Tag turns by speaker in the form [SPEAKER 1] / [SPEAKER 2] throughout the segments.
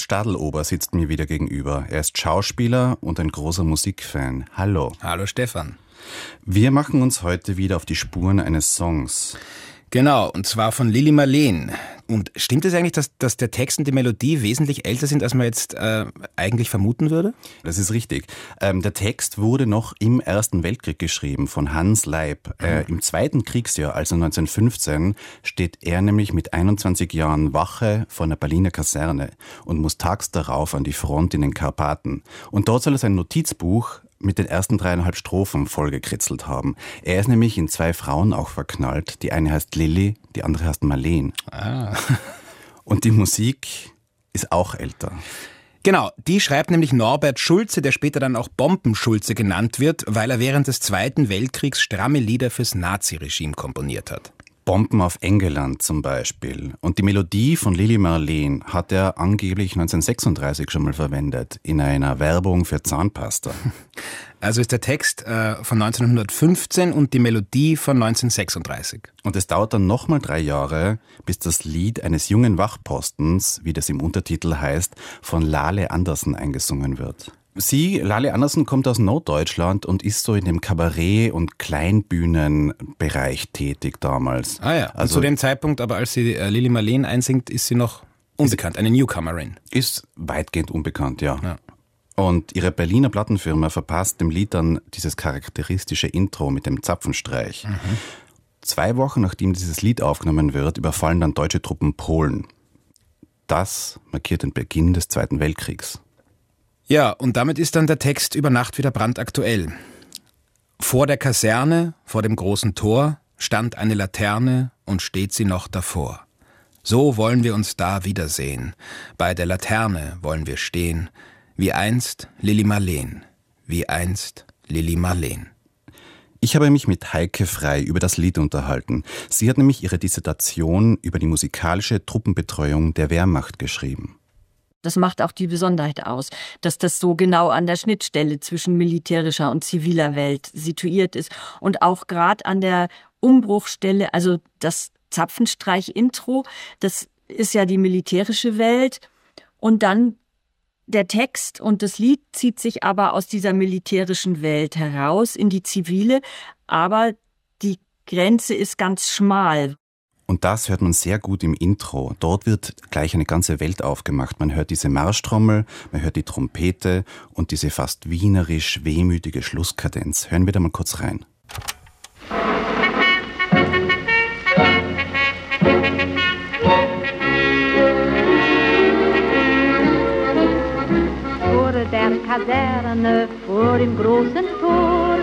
[SPEAKER 1] Stadlober sitzt mir wieder gegenüber. Er ist Schauspieler und ein großer Musikfan. Hallo.
[SPEAKER 2] Hallo Stefan.
[SPEAKER 1] Wir machen uns heute wieder auf die Spuren eines Songs.
[SPEAKER 2] Genau, und zwar von Lili Marleen. Und stimmt es eigentlich, dass der Text und die Melodie wesentlich älter sind, als man jetzt eigentlich vermuten würde?
[SPEAKER 1] Das ist richtig. Der Text wurde noch im Ersten Weltkrieg geschrieben von Hans Leib. Im Zweiten Kriegsjahr, also 1915, steht er nämlich mit 21 Jahren Wache vor einer Berliner Kaserne und muss tags darauf an die Front in den Karpaten. Und dort soll er sein Notizbuch mit den ersten 3,5 Strophen vollgekritzelt haben. Er ist nämlich in 2 Frauen auch verknallt. Die eine heißt Lilli, die andere heißt Marleen. Und die Musik ist auch älter.
[SPEAKER 2] Genau, die schreibt nämlich Norbert Schulze, der später dann auch Bomben-Schulze genannt wird, weil er während des Zweiten Weltkriegs stramme Lieder fürs Naziregime komponiert hat.
[SPEAKER 1] Bomben auf Engeland zum Beispiel. Und die Melodie von Lili Marleen hat er angeblich 1936 schon mal verwendet, in einer Werbung für Zahnpasta.
[SPEAKER 2] Also ist der Text von 1915 und die Melodie von 1936.
[SPEAKER 1] Und es dauert dann nochmal 3 Jahre, bis das Lied eines jungen Wachpostens, wie das im Untertitel heißt, von Lale Andersen eingesungen wird. Sie, Lale Andersen, kommt aus Norddeutschland und ist so in dem Kabarett- und Kleinbühnenbereich tätig damals.
[SPEAKER 2] Ah ja, also zu dem Zeitpunkt, aber als sie Lili Marleen einsingt, ist sie noch unbekannt, eine Newcomerin.
[SPEAKER 1] Ist weitgehend unbekannt, ja. Und ihre Berliner Plattenfirma verpasst dem Lied dann dieses charakteristische Intro mit dem Zapfenstreich. 2 Wochen nachdem dieses Lied aufgenommen wird, überfallen dann deutsche Truppen Polen. Das markiert den Beginn des Zweiten Weltkriegs.
[SPEAKER 2] Ja, und damit ist dann der Text über Nacht wieder brandaktuell. Vor der Kaserne, vor dem großen Tor, stand eine Laterne und steht sie noch davor. So wollen wir uns da wiedersehen. Bei der Laterne wollen wir stehen. Wie einst Lili Marleen. Wie einst Lili Marleen.
[SPEAKER 1] Ich habe mich mit Heike Frey über das Lied unterhalten. Sie hat nämlich ihre Dissertation über die musikalische Truppenbetreuung der Wehrmacht geschrieben.
[SPEAKER 3] Das macht auch die Besonderheit aus, dass das so genau an der Schnittstelle zwischen militärischer und ziviler Welt situiert ist. Und auch gerade an der Umbruchstelle, also das Zapfenstreich-Intro, das ist ja die militärische Welt. Und dann der Text und das Lied zieht sich aber aus dieser militärischen Welt heraus in die zivile. Aber die Grenze ist ganz schmal.
[SPEAKER 1] Und das hört man sehr gut im Intro. Dort wird gleich eine ganze Welt aufgemacht. Man hört diese Marschtrommel, man hört die Trompete und diese fast wienerisch wehmütige Schlusskadenz. Hören wir da mal kurz rein.
[SPEAKER 4] Vor der Kaserne, vor dem großen Tor.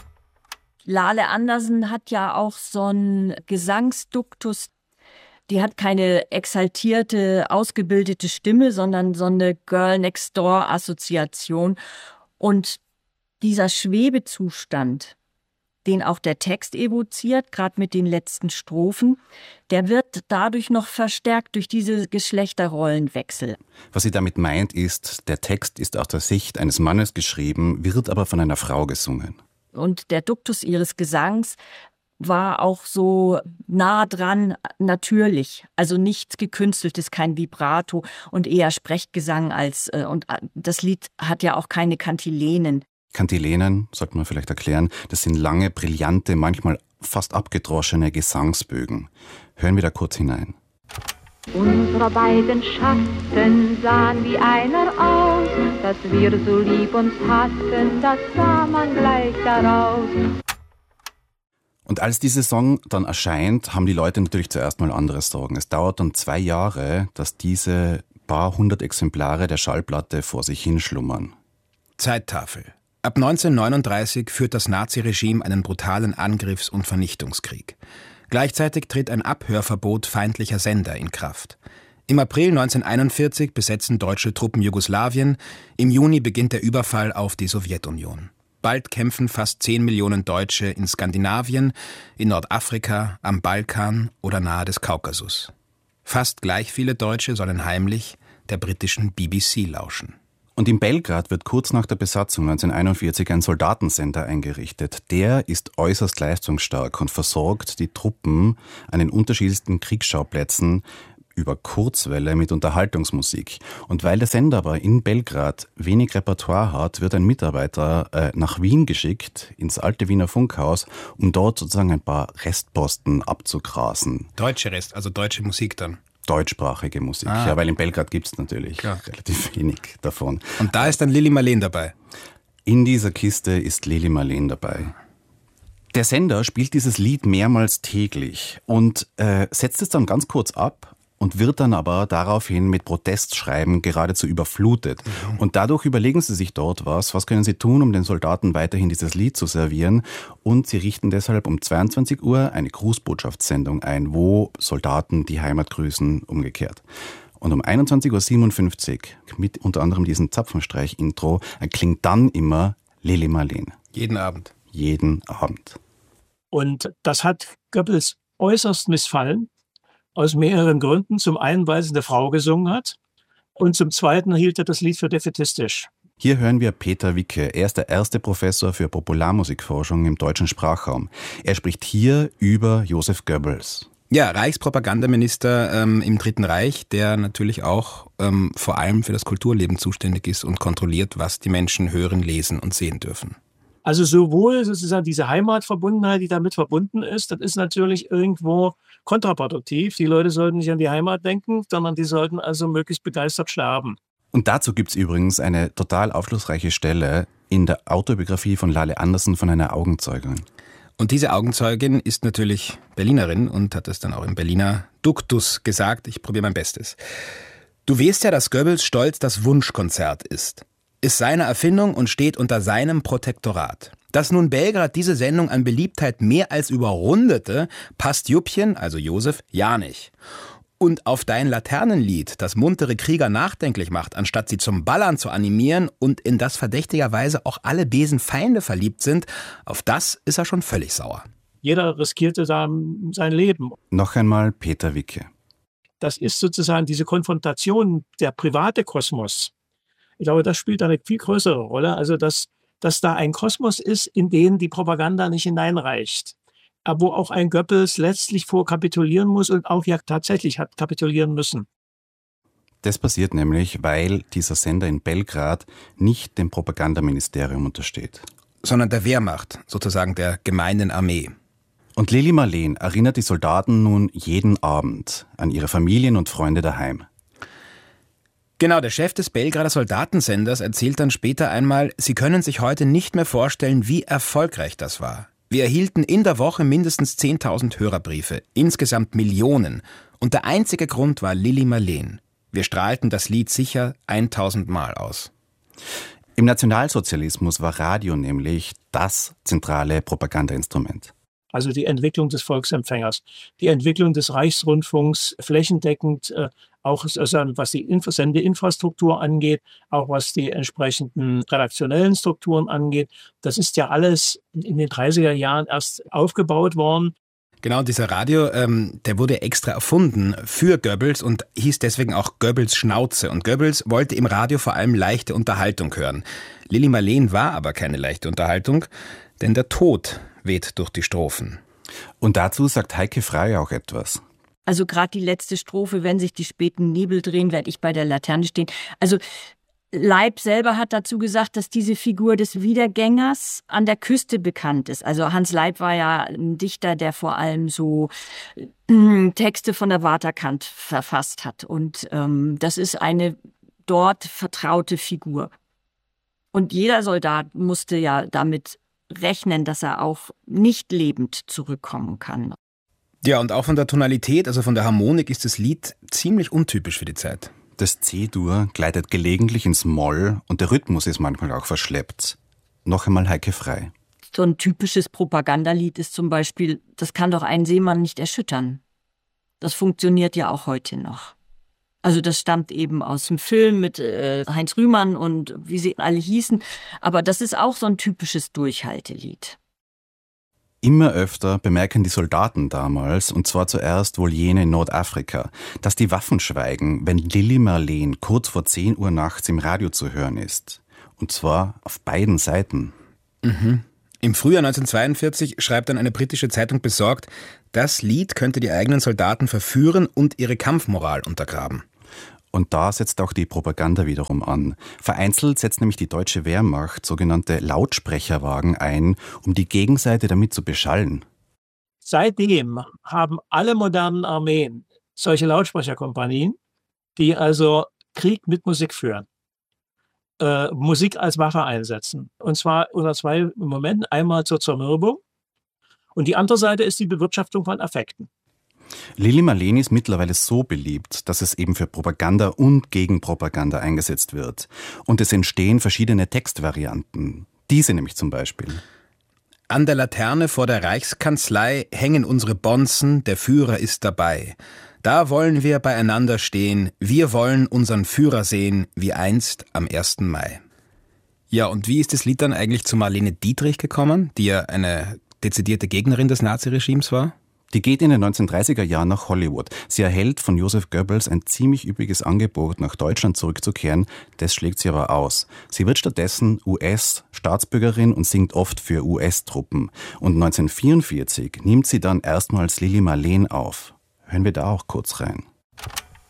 [SPEAKER 3] Lale Andersen hat ja auch so einen Gesangsduktus. Die hat keine exaltierte, ausgebildete Stimme, sondern so eine Girl-Next-Door-Assoziation. Und dieser Schwebezustand, den auch der Text evoziert, gerade mit den letzten Strophen, der wird dadurch noch verstärkt durch diese Geschlechterrollenwechsel.
[SPEAKER 1] Was sie damit meint ist, der Text ist aus der Sicht eines Mannes geschrieben, wird aber von einer Frau gesungen.
[SPEAKER 3] Und der Duktus ihres Gesangs war auch so nah dran natürlich. Also nichts Gekünsteltes, kein Vibrato und eher Sprechgesang als, und das Lied hat ja auch keine Kantilenen.
[SPEAKER 1] Kantilenen, sollte man vielleicht erklären, das sind lange, brillante, manchmal fast abgedroschene Gesangsbögen. Hören wir da kurz hinein.
[SPEAKER 4] Unsere beiden Schatten sahen wie einer aus, dass wir so lieb uns hatten, das sah man gleich daraus.
[SPEAKER 1] Und als dieser Song dann erscheint, haben die Leute natürlich zuerst mal andere Sorgen. Es dauert dann 2 Jahre, dass diese paar 100 Exemplare der Schallplatte vor sich hinschlummern.
[SPEAKER 2] Zeittafel. Ab 1939 führt das Naziregime einen brutalen Angriffs- und Vernichtungskrieg. Gleichzeitig tritt ein Abhörverbot feindlicher Sender in Kraft. Im April 1941 besetzen deutsche Truppen Jugoslawien. Im Juni beginnt der Überfall auf die Sowjetunion. Bald kämpfen fast 10 Millionen Deutsche in Skandinavien, in Nordafrika, am Balkan oder nahe des Kaukasus. Fast gleich viele Deutsche sollen heimlich der britischen BBC lauschen.
[SPEAKER 1] Und in Belgrad wird kurz nach der Besatzung 1941 ein Soldatensender eingerichtet. Der ist äußerst leistungsstark und versorgt die Truppen an den unterschiedlichsten Kriegsschauplätzen über Kurzwelle mit Unterhaltungsmusik. Und weil der Sender aber in Belgrad wenig Repertoire hat, wird ein Mitarbeiter nach Wien geschickt, ins alte Wiener Funkhaus, um dort sozusagen ein paar Restposten abzugrasen.
[SPEAKER 2] Also deutsche Musik dann?
[SPEAKER 1] Deutschsprachige Musik, ja, weil in Belgrad gibt es natürlich relativ wenig davon.
[SPEAKER 2] Und da ist dann Lili Marleen dabei?
[SPEAKER 1] In dieser Kiste ist Lili Marleen dabei. Der Sender spielt dieses Lied mehrmals täglich und setzt es dann ganz kurz ab und wird dann aber daraufhin mit Protestschreiben geradezu überflutet. Und dadurch überlegen sie sich dort was können sie tun, um den Soldaten weiterhin dieses Lied zu servieren. Und sie richten deshalb um 22 Uhr eine Grußbotschaftssendung ein, wo Soldaten die Heimat grüßen, umgekehrt. Und um 21.57 Uhr, mit unter anderem diesem Zapfenstreich-Intro, klingt dann immer Lili Marleen.
[SPEAKER 2] Jeden Abend?
[SPEAKER 1] Jeden Abend.
[SPEAKER 5] Und das hat Goebbels äußerst missfallen, aus mehreren Gründen. Zum einen, weil es eine Frau gesungen hat und zum zweiten hielt er das Lied für defätistisch.
[SPEAKER 1] Hier hören wir Peter Wicke. Er ist der erste Professor für Popularmusikforschung im deutschen Sprachraum. Er spricht hier über Josef Goebbels.
[SPEAKER 2] Ja, Reichspropagandaminister im Dritten Reich, der natürlich auch vor allem für das Kulturleben zuständig ist und kontrolliert, was die Menschen hören, lesen und sehen dürfen.
[SPEAKER 5] Also sowohl sozusagen diese Heimatverbundenheit, die damit verbunden ist, das ist natürlich irgendwo kontraproduktiv. Die Leute sollten nicht an die Heimat denken, sondern die sollten also möglichst begeistert sterben.
[SPEAKER 1] Und dazu gibt es übrigens eine total aufschlussreiche Stelle in der Autobiografie von Lale Andersen von einer Augenzeugin.
[SPEAKER 2] Und diese Augenzeugin ist natürlich Berlinerin und hat es dann auch im Berliner Duktus gesagt. Ich probiere mein Bestes. Du weißt ja, dass Goebbels stolz das Wunschkonzert ist seine Erfindung und steht unter seinem Protektorat. Dass nun Belgrad diese Sendung an Beliebtheit mehr als überrundete, passt Juppchen, also Josef, ja nicht. Und auf dein Laternenlied, das muntere Krieger nachdenklich macht, anstatt sie zum Ballern zu animieren und in das verdächtigerweise auch alle Besenfeinde verliebt sind, auf das ist er schon völlig sauer.
[SPEAKER 5] Jeder riskierte da sein Leben. Noch
[SPEAKER 1] einmal Peter Wicke.
[SPEAKER 5] Das ist sozusagen diese Konfrontation, der private Kosmos. Ich glaube, das spielt eine viel größere Rolle. Also, dass da ein Kosmos ist, in den die Propaganda nicht hineinreicht. Aber wo auch ein Goebbels letztlich vorkapitulieren muss und auch ja tatsächlich hat kapitulieren müssen.
[SPEAKER 1] Das passiert nämlich, weil dieser Sender in Belgrad nicht dem Propagandaministerium untersteht.
[SPEAKER 2] Sondern der Wehrmacht, sozusagen der gemeinen Armee.
[SPEAKER 1] Und Lili Marleen erinnert die Soldaten nun jeden Abend an ihre Familien und Freunde daheim.
[SPEAKER 2] Genau, der Chef des Belgrader Soldatensenders erzählt dann später einmal, sie können sich heute nicht mehr vorstellen, wie erfolgreich das war. Wir erhielten in der Woche mindestens 10.000 Hörerbriefe, insgesamt Millionen. Und der einzige Grund war Lili Marleen. Wir strahlten das Lied sicher 1000 Mal aus.
[SPEAKER 1] Im Nationalsozialismus war Radio nämlich das zentrale Propagandainstrument.
[SPEAKER 5] Also die Entwicklung des Volksempfängers, die Entwicklung des Reichsrundfunks flächendeckend, auch was die Sendeinfrastruktur angeht, auch was die entsprechenden redaktionellen Strukturen angeht. Das ist ja alles in den 30er Jahren erst aufgebaut worden.
[SPEAKER 2] Genau, dieser Radio, der wurde extra erfunden für Goebbels und hieß deswegen auch Goebbels Schnauze. Und Goebbels wollte im Radio vor allem leichte Unterhaltung hören. Lili Marleen war aber keine leichte Unterhaltung, denn der Tod weht durch die Strophen.
[SPEAKER 1] Und dazu sagt Heike Frey auch etwas.
[SPEAKER 3] Also gerade die letzte Strophe, wenn sich die späten Nebel drehen, werde ich bei der Laterne stehen. Also Leib selber hat dazu gesagt, dass diese Figur des Wiedergängers an der Küste bekannt ist. Also Hans Leib war ja ein Dichter, der vor allem so Texte von der Waterkant verfasst hat. Und das ist eine dort vertraute Figur. Und jeder Soldat musste ja damit rechnen, dass er auch nicht lebend zurückkommen kann.
[SPEAKER 2] Ja, und auch von der Tonalität, also von der Harmonik, ist das Lied ziemlich untypisch für die Zeit.
[SPEAKER 1] Das C-Dur gleitet gelegentlich ins Moll und der Rhythmus ist manchmal auch verschleppt. Noch einmal Heike Frey.
[SPEAKER 3] So ein typisches Propagandalied ist zum Beispiel, das kann doch einen Seemann nicht erschüttern. Das funktioniert ja auch heute noch. Also das stammt eben aus dem Film mit Heinz Rühmann und wie sie alle hießen. Aber das ist auch so ein typisches Durchhaltelied.
[SPEAKER 1] Immer öfter bemerken die Soldaten damals, und zwar zuerst wohl jene in Nordafrika, dass die Waffen schweigen, wenn Lili Marleen kurz vor 10 Uhr nachts im Radio zu hören ist. Und zwar auf beiden Seiten.
[SPEAKER 2] Mhm. Im Frühjahr 1942 schreibt dann eine britische Zeitung besorgt, Das Lied könnte die eigenen Soldaten verführen und ihre Kampfmoral untergraben.
[SPEAKER 1] Und da setzt auch die Propaganda wiederum an. Vereinzelt setzt nämlich die deutsche Wehrmacht sogenannte Lautsprecherwagen ein, um die Gegenseite damit zu beschallen.
[SPEAKER 5] Seitdem haben alle modernen Armeen solche Lautsprecherkompanien, die also Krieg mit Musik führen. Musik als Waffe einsetzen. Und zwar unter zwei Momenten. Einmal zur Zermürbung und die andere Seite ist die Bewirtschaftung von Affekten.
[SPEAKER 1] Lili Marleen ist mittlerweile so beliebt, dass es eben für Propaganda und Gegenpropaganda eingesetzt wird. Und es entstehen verschiedene Textvarianten. Diese nämlich zum Beispiel.
[SPEAKER 2] An der Laterne vor der Reichskanzlei hängen unsere Bonzen, der Führer ist dabei. Da wollen wir beieinander stehen, wir wollen unseren Führer sehen, wie einst am 1. Mai. Ja, und wie ist das Lied dann eigentlich zu Marlene Dietrich gekommen, die ja eine dezidierte Gegnerin des Naziregimes war?
[SPEAKER 1] Die geht in den 1930er Jahren nach Hollywood. Sie erhält von Joseph Goebbels ein ziemlich üppiges Angebot, nach Deutschland zurückzukehren. Das schlägt sie aber aus. Sie wird stattdessen US-Staatsbürgerin und singt oft für US-Truppen. Und 1944 nimmt sie dann erstmals Lili Marleen auf. Hören wir da auch kurz rein.